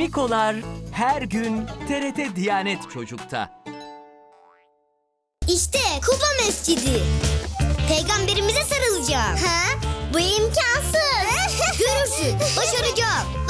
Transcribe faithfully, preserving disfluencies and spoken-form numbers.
Harikolar her gün T R T Diyanet Çocuk'ta. İşte Kuba Mescidi. Peygamberimize sarılacağım. Ha? Bu imkansız. Görürsün, başaracağım.